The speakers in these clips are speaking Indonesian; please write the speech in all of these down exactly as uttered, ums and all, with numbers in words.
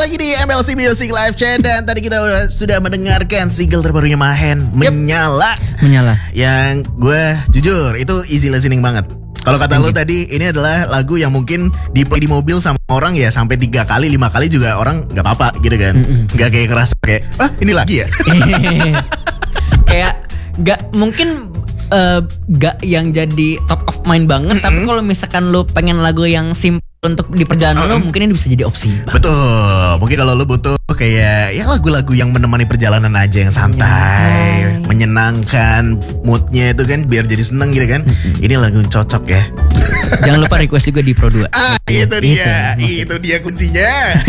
lagi di M L C Music Live Chat. Dan tadi kita udah, sudah mendengarkan single terbarunya Mahen, Menyala. Menyala. Yang gue jujur itu easy listening banget. Kalau kata lo tadi, ini adalah lagu yang mungkin di play di mobil sama orang ya sampai tiga kali, lima kali juga orang nggak apa-apa gitu kan. Nggak kayak kerasa kayak, ah ini lagi ya. Kayak nggak mungkin uh, nggak yang jadi top of mind banget. Mm-hmm. Tapi kalau misalkan lo pengen lagu yang simple untuk di perjalanan uh-uh. lo, mungkin ini bisa jadi opsi. Betul. Mungkin kalau lo butuh kayak ya lagu-lagu yang menemani perjalanan aja yang santai, yeah. menyenangkan, moodnya itu kan biar jadi seneng gitu kan. Mm-hmm. Ini lagu yang cocok ya. Jangan lupa request juga di Pro dua. Ah, itu dia. Itu, itu dia kuncinya.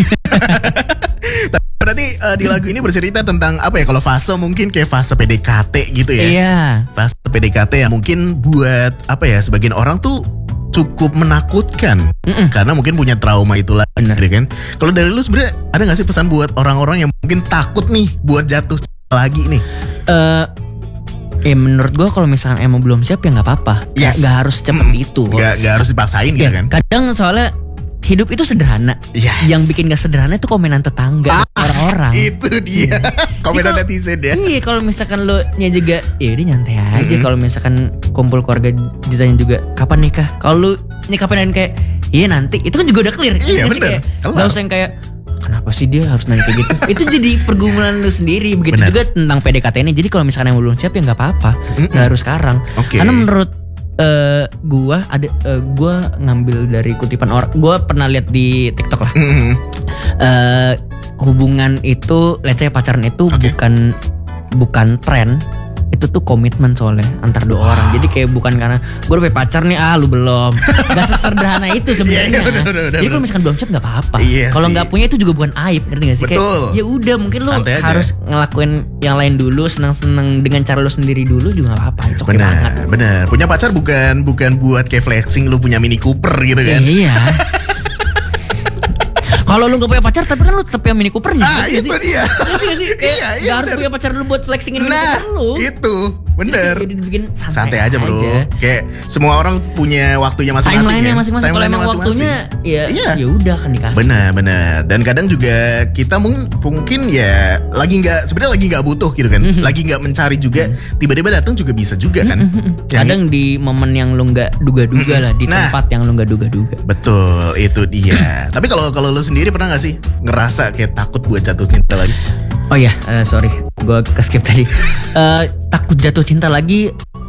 Berarti uh, di lagu ini bercerita tentang apa ya? Kalau fase mungkin kayak fase P D K T gitu ya. Iya. Fase P D K T yang mungkin buat apa ya? Sebagian orang tuh cukup menakutkan. Mm-mm. Karena mungkin punya trauma itulah. Bener kan? Kalau dari lu sebenarnya ada nggak sih pesan buat orang-orang yang mungkin takut nih buat jatuh lagi nih? Eh uh, Ya menurut gue kalau misalkan emang belum siap ya nggak apa-apa. Yes. Gak, gak harus cepet mm. itu. Gak, gak harus dipaksain gitu ya, kan. Kadang soalnya hidup itu sederhana. Yes. Yang bikin gak sederhana itu komenan tetangga, ah, orang-orang. Itu dia. Komenan netizen ya. Iya, kalau misalkan lo nya juga ya udah nyantai aja. Mm-hmm. Kalau misalkan kumpul keluarga ditanya juga kapan nikah. Kalau lu nyikapin kayak iya nanti, itu kan juga udah clear. Iya benar. Gak usah yang kayak kenapa sih dia harus nanya kayak gitu. Itu jadi pergumulan lu sendiri. Begitu bener. Juga tentang P D K T ini. Jadi kalau misalkan yang belum siap ya gak apa-apa. Mm-mm. Gak harus sekarang. Okay. Karena menurut Uh, gua ada uh, gua ngambil dari kutipan orang, gua pernah lihat di TikTok lah. Mm-hmm. uh, hubungan itu, let's say pacaran itu okay. bukan bukan tren, itu tuh komitmen soalnya antar dua wow. orang. Jadi kayak bukan karena gue udah pacar nih, ah lu belum. Gak sesederhana itu sebenarnya. Yeah, yeah, jadi kalau misalkan belum siap nggak apa-apa. Iya kalau nggak punya itu juga bukan aib, ngerti gak sih? Betul. Kayak ya udah mungkin lu harus ngelakuin yang lain dulu, senang-senang dengan cara lu sendiri dulu juga nggak apa-apa. Okay benar, banget. Benar. Punya pacar bukan bukan buat kayak flexing lu punya Mini Cooper gitu kan? Iya. Kalau lu gak punya pacar tapi kan lu tetap punya Mini Coopernya. Ah itu sih? Dia. Ngerti gak sih? Iya, iya. Gak harus punya pacar dulu buat flexingin Mini nah, Cooper lu. Itu bener. Jadi dibikin santai, santai aja bro. Aja. Kayak semua orang punya waktunya masing-masing. Timeline-nya ya? masing-masing. Kalau emang waktunya ya iya. ya udah kan dikasih. Bener bener. Dan kadang juga kita mung- mungkin ya lagi nggak sebenarnya lagi nggak butuh gitu kan. Lagi nggak mencari juga. Tiba-tiba datang juga bisa juga kan. Kadang di momen yang lu nggak duga-duga lah, di nah, tempat yang lu nggak duga-duga. Betul itu dia. Tapi kalau kalau lu sendiri pernah nggak sih ngerasa kayak takut buat jatuh cinta lagi? Oh ya, uh, sorry, gue keskip tadi. uh, Takut jatuh cinta lagi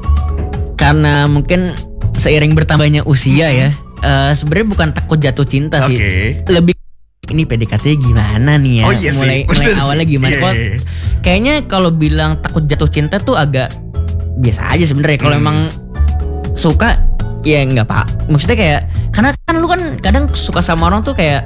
karena mungkin seiring bertambahnya usia ya. Uh, Sebenarnya bukan takut jatuh cinta okay. sih, lebih ini P D K T gimana nih ya? Oh, iya mulai sih. mulai awalnya gimana? Yeah, yeah, yeah. Kayaknya kalau bilang takut jatuh cinta tuh agak biasa aja sebenarnya. Kalau hmm. emang suka ya nggak pak. Maksudnya kayak karena kan lu kan kadang suka sama orang tuh kayak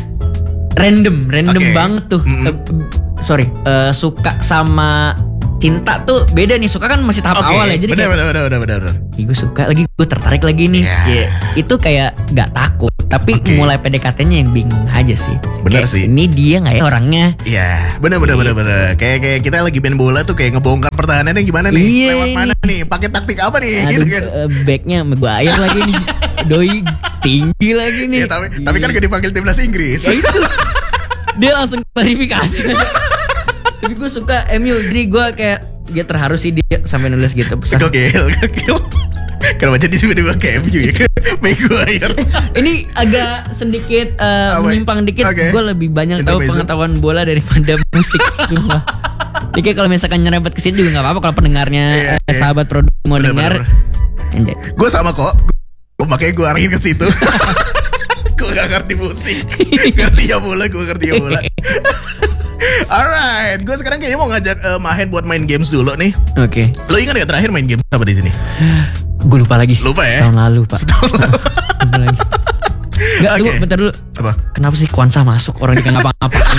random, random okay. banget tuh. Mm. Uh, sorry, uh, suka sama cinta tuh beda nih. Suka kan masih tahap okay. awal ya. Jadi bener, kayak, bener, bener, bener, bener. Ih, gue suka lagi, gue tertarik lagi nih. Yeah. Yeah. Itu kayak gak takut. Tapi okay. mulai P D K T-nya yang bingung aja sih. Bener kayak, sih. Ini dia gak ya orangnya? Iya, yeah. bener, bener, bener, bener. Kayak kayak kita lagi main bola tuh kayak ngebongkar pertahanannya gimana nih? Yeah. Lewat mana nih? Pakai taktik apa nih? Aduh, gitu kan? Uh, backnya Maguire lagi nih. Doi tinggi lagi nih. Ya, tapi, yeah. tapi kan gak dipanggil timnas Inggris. Ya itu. Dia langsung klarifikasi. Tapi gue suka M U. Jadi gue kayak dia terharu sih dia sampai nulis gitu pesan. Gokil, gokil. Kenapa jadi tiba-tiba ke M U ya? Maguire. Ini agak sedikit uh, menyimpang dikit. Okay. Gue lebih banyak tahu pengetahuan bola daripada musik. Jadi kalau misalkan nyerempet kesini juga nggak apa-apa kalau pendengarnya yeah, yeah. sahabat produk mau bener, dengar. Gue sama kok. Gue makanya gue arahin ke situ. Gue gak ngerti musik. Ngerti ya bola, gue ngerti ya bola. Alright, gue sekarang kayaknya mau ngajak uh, Mahen buat main games dulu nih. Oke. Okay. Lo ingat gak terakhir main games apa di sini? Gue lupa lagi. Lupa ya? Setahun lalu pak. Setahun lalu. Lupa lagi. Gak, okay. tunggu bentar dulu. Apa? Kenapa sih Kwanza masuk orang dia ngapa-ngapain?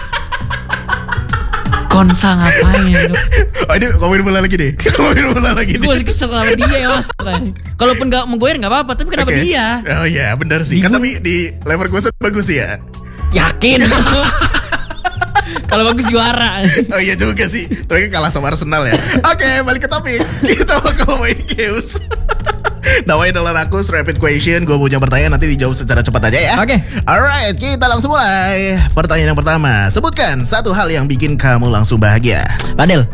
Konsa ngapain? Oh ini ngomongin bola lagi deh. Ngomongin bola lagi nih. Gue masih kesel sama dia ya mas. Kalaupun gak Maguire gak apa-apa. Tapi kenapa okay. dia? Oh iya benar sih. Kan tapi di Leverkusen bagus ya. Yakin. Kalau bagus juara. Oh iya juga sih. Tapi kalah sama Arsenal ya. Oke okay, balik ke topik. Kita bakal main games. Namanya adalah Rakus Rapid Question. Gue punya pertanyaan, nanti dijawab secara cepat aja ya. Oke. Okay. Alright, kita langsung mulai. Pertanyaan yang pertama, sebutkan satu hal yang bikin kamu langsung bahagia. Padel.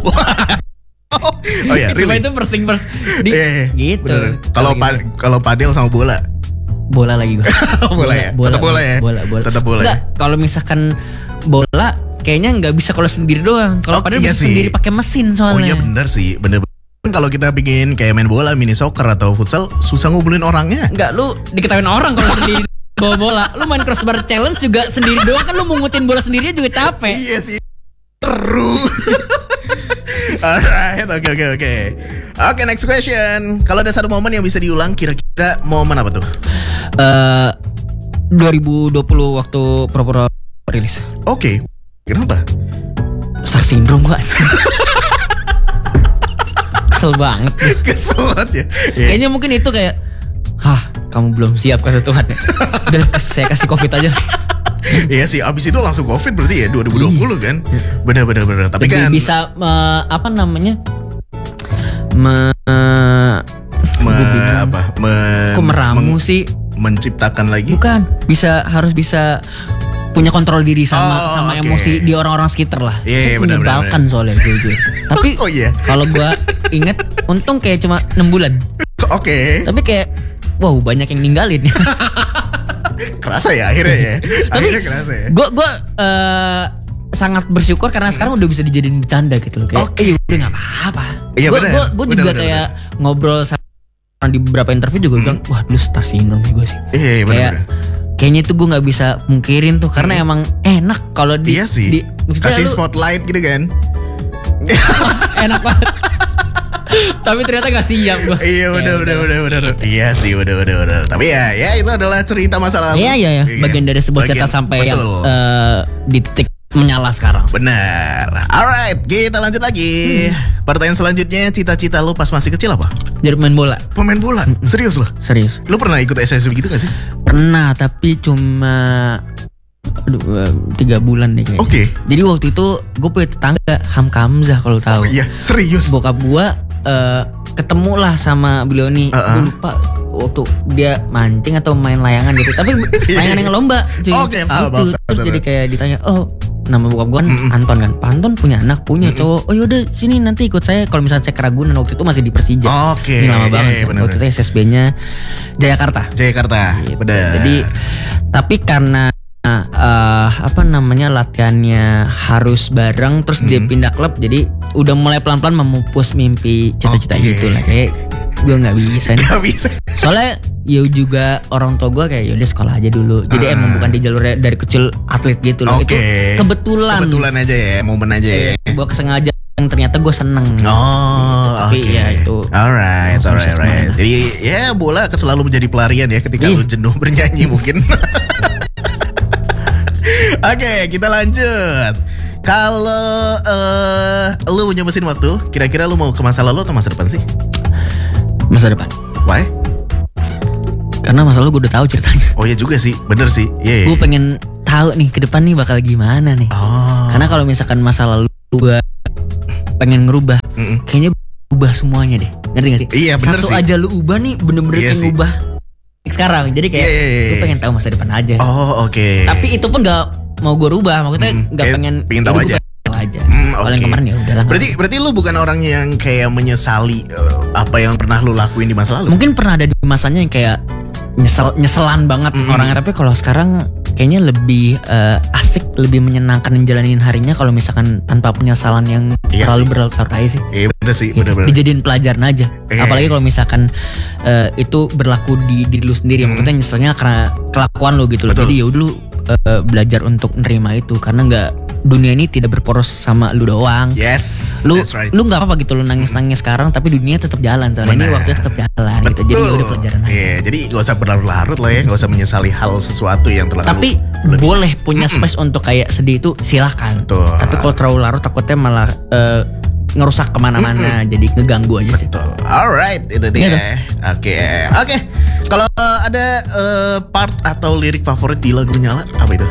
Oh ya, really? Itu first thing first. Di, yeah, gitu. Kalau pa- kalau padel sama bola. Bola lagi gue. bola, bola ya. Bola, Tetap bola ya. Bola, bola. Tetap bola. Enggak, ya? Kalau misalkan bola kayaknya nggak bisa kalau sendiri doang. Kalau oh, padel iya bisa sih. sendiri pakai mesin soalnya. Oh iya benar sih, bener. Kalau kita bikin kayak main bola, mini soccer atau futsal, susah ngumpulin orangnya. Enggak, lu diketawain orang kalau sendiri bawa bola. Lu main crossbar challenge juga sendiri doang kan, lu mungutin bola sendiri juga capek. Iya sih. Seru. Alright, oke oke oke. Oke, next question. Kalau ada satu momen yang bisa diulang, kira-kira momen apa tuh? Eh uh, dua ribu dua puluh waktu Pro-Pro rilis. Oke. Okay. Kenapa? Star syndrome gua. Kesel banget. Kesel banget ya. Yeah. Kayaknya mungkin itu kayak, hah, kamu belum siap kata Tuhan ya. Udah saya kasih COVID aja. Iya sih, abis itu langsung COVID berarti ya dua ribu dua puluh kan. Bener-bener bener. Tapi lebih kan bisa uh, apa namanya? Me, uh, me apa? Me, kok meramu men, sih? Menciptakan lagi? Bukan, bisa harus bisa punya kontrol diri sama oh, sama okay. emosi di orang-orang sekitar lah. Iya, yeah, itu menyebalkan soalnya gue. Tapi oh, yeah. kalau gue inget, untung kayak cuma enam bulan. Oke. Okay. Tapi kayak, wow, banyak yang ninggalin. Kerasa ya akhirnya ya. Akhirnya kerasa ya. Gue gue uh, sangat bersyukur karena sekarang udah bisa dijadiin bercanda gitu loh. Kayak, okay. eh udah nggak apa-apa. Iya Gue benar. Gue juga bener, kayak bener. ngobrol sama di beberapa interview juga hmm. bilang, wah dulu star syndrome nih gue sih. Iya iya benar. Kayaknya itu gue nggak bisa mungkirin tuh karena hmm. emang enak kalau di, iya sih. di kasih lu, spotlight gitu kan. Enak banget. Tapi ternyata gak siap gue. Iya udah udah udah udah. Iya sih udah udah udah. Tapi ya ya itu adalah cerita masa lalu. Iya iya ya. Bagian dari sebuah cerita sampai betul. yang uh, di titik menyala sekarang. Benar. Alright, kita lanjut lagi. Hmm. Pertanyaan selanjutnya, cita-cita lu pas masih kecil apa? Jadi pemain bola. Pemain bola? Hmm. Serius loh? Serius. Lu pernah ikut S S B gitu gak sih? Pernah, tapi cuma aduh, tiga bulan deh kayaknya. Oke. Okay. Jadi waktu itu gue punya tetangga Hamka Hamzah kalau tahu. Oh iya, serius. Bokap gue uh, ketemu lah sama beliau nih. Uh-uh. Gue lupa waktu dia mancing atau main layangan gitu. Tapi layangan yang lomba. Oke. Okay, gitu. Terus jadi kayak ditanya, oh nama bokap gue kan mm-hmm. Anton kan. Pak Anton punya anak, punya mm-hmm. cowok. Oh yaudah sini nanti ikut saya. Kalau misalnya saya ke Ragunan waktu itu masih di Persija. Oke. Okay. Ini lama banget. Yeah, kan. Waktu itu S S B-nya Jayakarta. Jayakarta. Gitu. Benar. Jadi tapi karena uh, apa namanya latihannya harus bareng, terus mm-hmm. dia pindah klub, jadi udah mulai pelan-pelan memupus mimpi cita-cita okay. gitu lah. Kayak gue nggak bisa nih. Gak bisa. Soalnya ya juga orang tua gue kayak yaudah sekolah aja dulu. Jadi uh. emang bukan di jalurnya dari kecil atlet gitu loh. Okay. Itu kebetulan. Kebetulan aja ya, momen aja ya. Sebuah kesengajaan yang ternyata gue seneng. Oh, tapi okay. ya itu. Alright, alright, alright. Jadi ya bola selalu menjadi pelarian ya ketika yeah. lu jenuh bernyanyi mungkin. Oke, okay, kita lanjut. Kalau uh, lu punya mesin waktu, kira-kira lu mau ke masa lalu atau masa depan sih? Masa depan. Why? Karena masa lalu gue udah tahu ceritanya. Oh iya juga sih, bener sih. Yeah, yeah. Gue pengen tahu nih ke depan nih bakal gimana nih. Oh. Karena kalau misalkan masa lalu gue pengen ngerubah, Mm-mm. kayaknya ubah semuanya deh. Ngerti gak sih? Iya bener Satu sih. aja lu ubah nih bener-bener iya kayak ngubah sekarang. Jadi kayak yeah, yeah, yeah. gue pengen tahu masa depan aja. Oh oke. Okay. Tapi itu pun gak mau gue rubah, maksudnya mm, gak pengen pengen tahu aja. aja. Mm, Kalau okay. yang kemarin ya udahlah. Berarti berarti lu bukan orang yang kayak menyesali uh, apa yang pernah lu lakuin di masa lalu? Mungkin pernah ada di masanya yang kayak nyesel nyeselan banget mm-hmm. orangnya, tapi kalau sekarang kayaknya lebih uh, asik, lebih menyenangkan menjalanin harinya kalau misalkan tanpa penyesalan yang iya terlalu berlarut-larut aja sih. Iya bener sih, bener-bener. Dijadiin pelajaran aja. Eh. Apalagi kalau misalkan uh, itu berlaku di diri lu sendiri, mm-hmm. maksudnya nyeselnya karena kelakuan lu gitu loh. Jadi ya udah lu uh, belajar untuk nerima itu karena nggak, dunia ini tidak berporos sama lu doang. Yes, lu that's right. Lu nggak apa-apa gitu lu nangis-nangis sekarang, tapi dunia tetap jalan. Soalnya ini waktunya tetap jalan. Betul. Gitu. Jadi udah pelajaran aja. Yeah, jadi gak usah berlarut-larut lah ya, gak usah menyesali hal sesuatu yang telah. Tapi lu boleh punya mm-mm. space untuk kayak sedih itu silakan. Betul. Tapi kalau terlalu larut takutnya malah uh, ngerusak kemana-mana, mm-mm. jadi ngeganggu aja sih. Betul. Alright, itu dia. Oke, oke. Okay. Kalau uh, ada uh, part atau lirik favorit di lagu Nyala, apa itu?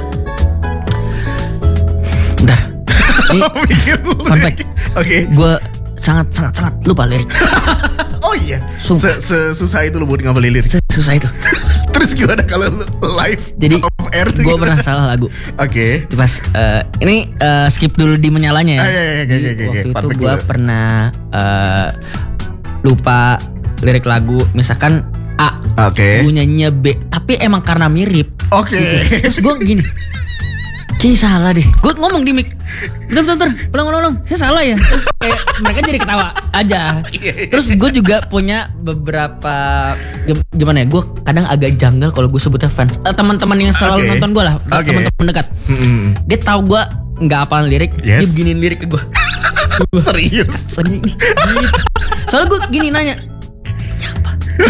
Bentar. Ini fun fact. Oke. Gue sangat sangat sangat lupa lirik. Oh iya. Sesusah itu lo buat ngapalin lirik. Susah itu. Terus gimana kalau lu live? Jadi gue pernah salah lagu. Oke. Okay. Pas uh, ini uh, skip dulu di menyalanya ya. Ah, iya, iya, iya, iya, iya. Waktu itu gue pernah uh, lupa lirik lagu, misalkan A. Oke. Okay. Gue nyanyinya B, tapi emang karena mirip. Oke. Okay. Gitu. Terus gue gini. Kayaknya salah deh. Gue ngomong di mic. Bentar, bentar, bentar. Ulang, ulang, ulang. Saya salah ya. Terus kayak mereka jadi ketawa aja. Terus gue juga punya beberapa gimana ya? Gue kadang agak janggal kalau gue sebutnya fans. Uh, teman-teman yang selalu okay. nonton gue lah, okay. teman-teman dekat. Mm-hmm. Dia tahu gue nggak hafal lirik, yes. Dia beginin lirik ke gue. Serius? Serius. Soalnya gue gini nanya. Apa?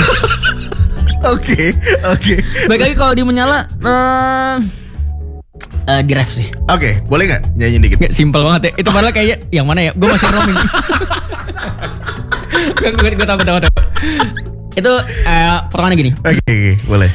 Oke, oke. Baik lagi kalau di menyala. Uh, Uh, di ref sih. Oke, okay, boleh gak nyanyiin dikit? Gak, simpel banget ya. Itu malah kayak yang mana ya? Gue masih roaming. Gue gue tau gue tau tau. Itu uh, pertanyaannya gini. Oke, okay, okay, boleh.